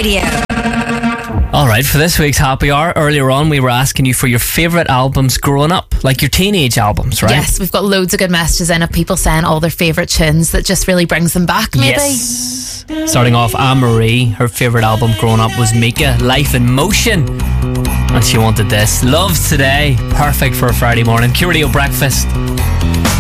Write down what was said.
Radio. Alright, for this week's Happy Hour, earlier on we were asking you for your favourite albums growing up, like your teenage albums, right? Yes, we've got loads of good messages in of people saying all their favourite tunes that just really brings them back, maybe. Yes. Starting off, Anne-Marie, her favourite album growing up was Mika, Life in Motion. And she wanted this. Love Today, perfect for a Friday morning. Q Radio Breakfast.